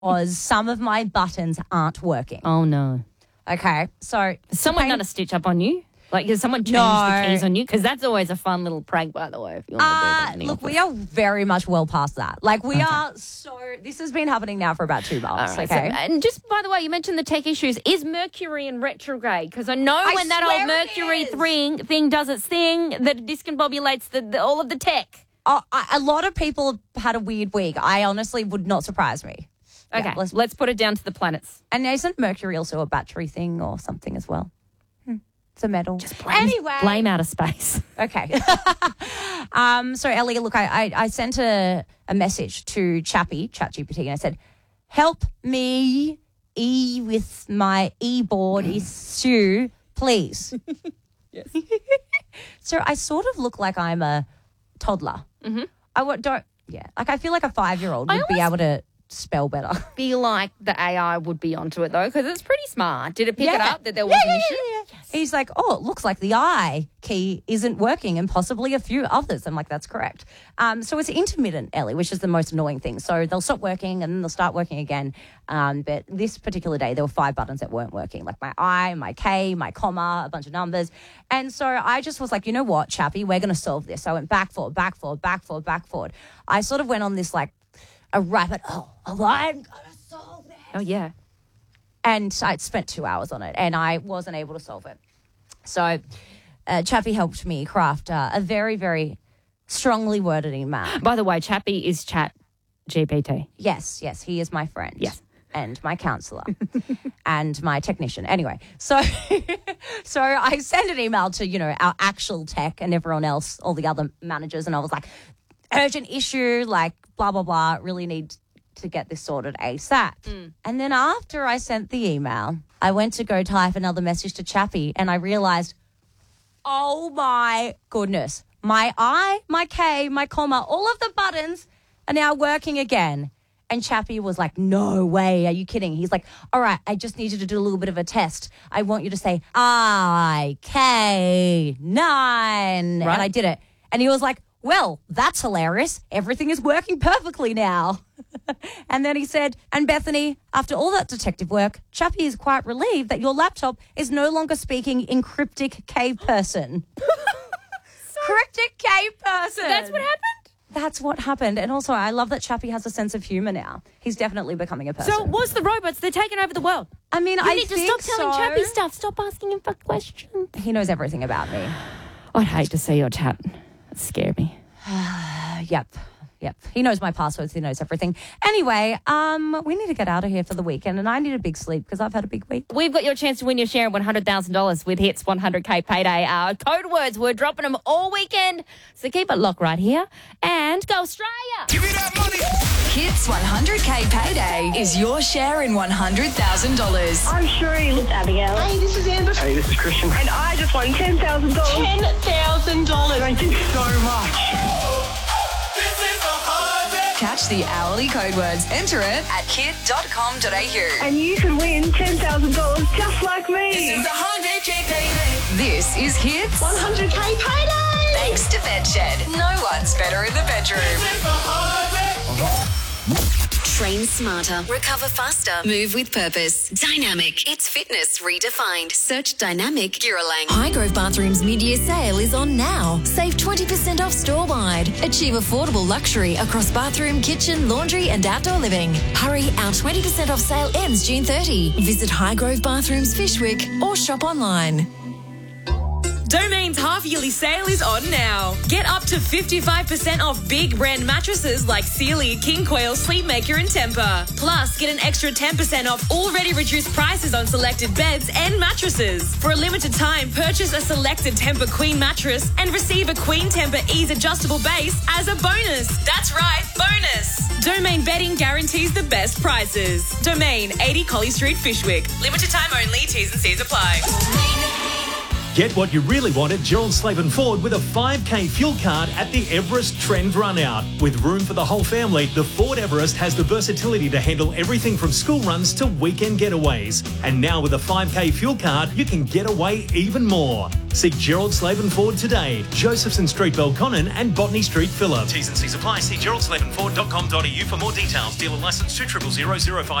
was some of my buttons aren't working. Oh, no. Okay, so... Has someone done a stitch up on you? Like, has someone changed the keys on you? Because that's always a fun little prank, by the way. If you want to do that. Look, we are very much well past that. Like, we are so... This has been happening now for about 2 months, Right, okay? so, and just, by the way, you mentioned the tech issues. Is Mercury in retrograde? Because I know when that old Mercury thing does its thing, that it discombobulates all of the tech. A lot of people have had a weird week. I honestly would not surprise me. Okay, Yeah, let's put it down to the planets. And isn't Mercury also a battery thing or something as well? It's a metal. Just blame outer space. Okay. So, Ellie, look, I sent a message to ChatGPT, and I said, help me with my e-board issue, please. Yes. So I sort of look like I'm a toddler. Mm-hmm. I feel like a 5-year-old would be able to spell better. Feel like the AI would be onto it, though, because it's pretty smart. Did it pick it up that there was an issue? Yeah. Yes. He's like, oh, it looks like the I key isn't working and possibly a few others. I'm like, that's correct. So it's intermittent, Ellie, which is the most annoying thing. So they'll stop working and then they'll start working again. But this particular day, there were 5 buttons that weren't working, like my I, my K, my comma, a bunch of numbers. And so I just was like, you know what, Chappie, we're going to solve this. So I went back, forward. I sort of went on this, like, a rapid, I'm going to solve this. Oh, yeah. And I'd spent 2 hours on it and I wasn't able to solve it. So Chappie helped me craft a very, very strongly worded email. By the way, Chappie is Chat GPT. Yes, he is my friend. Yes. And my counsellor and my technician. Anyway, so I sent an email to, our actual tech and everyone else, all the other managers, and I was like, urgent issue, like blah, blah, blah, really need to get this sorted ASAP. And then after I sent the email, I went to go type another message to Chappie and I realised, oh my goodness, my I, my K, my comma, all of the buttons are now working again. And Chappie was like, no way, are you kidding? He's like, all right, I just need you to do a little bit of a test. I want you to say I, K, 9. Right. And I did it. And he was like, well, that's hilarious. Everything is working perfectly now. And then he said, and Bethany, after all that detective work, Chappie is quite relieved that your laptop is no longer speaking in cryptic cave person. Cryptic cave person. That's what happened? That's what happened. And also, I love that Chappie has a sense of humour now. He's definitely becoming a person. So what's the robots? They're taking over the world. I mean, I need to stop telling Chappie stuff. Stop asking him for questions. He knows everything about me. I'd hate to see your chat. It scared me. Yep. He knows my passwords. He knows everything. Anyway, we need to get out of here for the weekend, and I need a big sleep because I've had a big week. We've got your chance to win your share of $100,000 with Hits 100K Payday. Our code words, we're dropping them all weekend, so keep it locked right here and go Australia. Give me that money. Hits 100K Payday is your share in $100,000. I'm Sheree. It's Abigail. Hey, this is Amber. Hey, this is Christian. And I just won $10,000. $10,000. Thank you so much. Catch the hourly code words. Enter it at kid.com.au. And you can win $10,000 just like me. This is 100K Payday. This is Hits 100K Payday. Thanks to Bedshed. No one's better in the bedroom. Train smarter. Recover faster. Move with purpose. Dynamic. It's fitness redefined. Search Dynamic Duralang. Highgrove Bathrooms mid-year sale is on now. Save 20% off store-wide. Achieve affordable luxury across bathroom, kitchen, laundry and outdoor living. Hurry, our 20% off sale ends June 30. Visit Highgrove Bathrooms Fishwick or shop online. Domain's half-yearly sale is on now. Get up to 55% off big brand mattresses like Sealy, King Coil, Sleepmaker and Tempur. Plus, get an extra 10% off already reduced prices on selected beds and mattresses. For a limited time, purchase a selected Tempur Queen mattress and receive a Queen Tempur Ease adjustable base as a bonus. That's right, bonus. Domain Bedding guarantees the best prices. Domain, 80 Collie Street, Fishwick. Limited time only, T's and C's apply. Get what you really want at Gerald Slaven Ford with a 5K fuel card at the Everest Trend Run Out. With room for the whole family, the Ford Everest has the versatility to handle everything from school runs to weekend getaways. And now with a 5K fuel card, you can get away even more. See Gerald Slaven Ford today, Josephson Street, Belconnen and Botany Street, Phillip. T's and C's apply. See geraldslavenford.com.au for more details. Dealer licence 200005.